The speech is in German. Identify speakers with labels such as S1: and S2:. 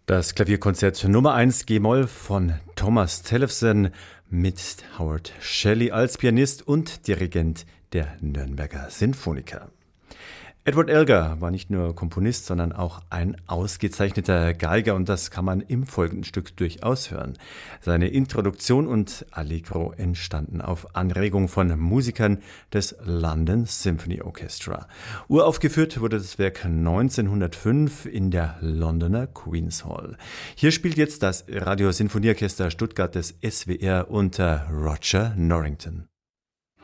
S1: Das Klavierkonzert Nummer 1 G-Moll von Thomas Tellefsen mit Howard Shelley als Pianist und Dirigent der Nürnberger Sinfoniker. Edward Elgar war nicht nur Komponist, sondern auch ein ausgezeichneter Geiger und das kann man im folgenden Stück durchaus hören. Seine Introduktion und Allegro entstanden auf Anregung von Musikern des London Symphony Orchestra. Uraufgeführt wurde das Werk 1905 in der Londoner Queen's Hall. Hier spielt jetzt das Radiosinfonieorchester Stuttgart des SWR unter Roger Norrington.